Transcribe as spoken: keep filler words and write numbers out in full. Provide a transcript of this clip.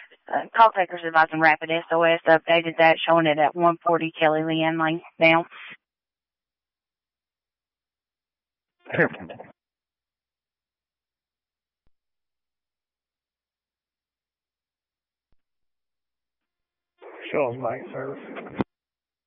Uh, call takers advising Rapid S O S updated that, showing it at one forty Kelly Leanne Lane now. Shaw's bank service.